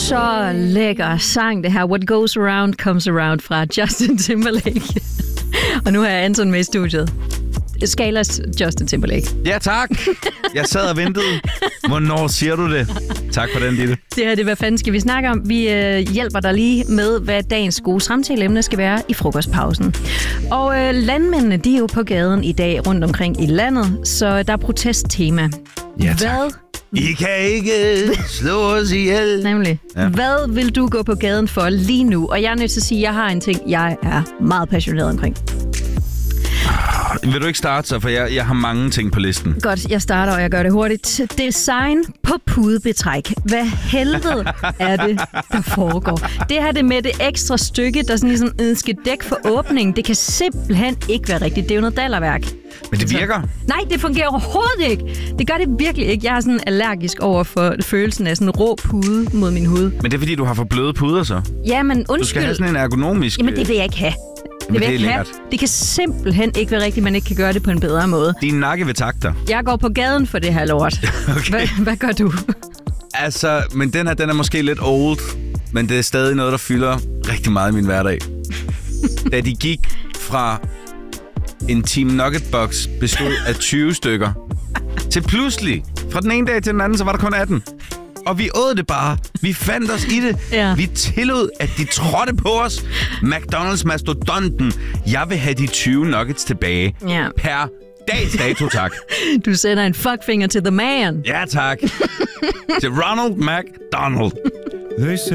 Så lækker sang det her. What Goes Around Comes Around fra Justin Timberlake. Og nu har jeg Anton med i studiet. Skalas Justin Timberlake. Ja, tak. Jeg sad og ventede. Hvornår siger du det? Tak for den, Ditte. Det her, det hvad fanden skal vi snakke om? Vi hjælper dig lige med, hvad dagens gode samtaleemne skal være i frokostpausen. Og landmændene, de er jo på gaden i dag rundt omkring i landet, så der er protesttema. Ja, tak. Hvad? I kan ikke slå os ihjel. Nemlig. Ja. Hvad vil du gå på gaden for lige nu? Og jeg er nødt til at sige, at jeg har en ting, jeg er meget passioneret omkring. Vil du ikke starte så? For jeg har mange ting på listen. Godt, jeg starter, og jeg gør det hurtigt. Design på pudebetræk. Hvad helvede er det, der foregår? Det her det med det ekstra stykke, der sådan ligesom skal dække for åbningen, det kan simpelthen ikke være rigtigt. Det er jo noget dallerværk. Men det virker. Nej, det fungerer overhovedet ikke. Det gør det virkelig ikke. Jeg er sådan allergisk over for følelsen af sådan en rå pude mod min hud. Men det er fordi, du har for bløde puder så? Ja, men undskyld. Du skal have sådan en ergonomisk... Jamen, det vil jeg ikke have. Det vil jeg ikke have. Det kan simpelthen ikke være rigtigt, man ikke kan gøre det på en bedre måde. Din nakke vil takte. Jeg går på gaden for det her lort. Okay. Hvad gør du? Altså, men den er måske lidt old, men det er stadig noget, der fylder rigtig meget i min hverdag. Da de gik fra en Team Nugget box bestod af 20 stykker, til pludselig, fra den ene dag til den anden, så var der kun 18. Og vi åd det bare. Vi fandt os i det. Ja. Vi tillod, at de trådte på os. McDonald's-mastodonten. Jeg vil have de 20 nuggets tilbage. Ja. Per dags dato, tak. Du sender en fuckfinger til the man. Ja, tak. Til Ronald McDonald.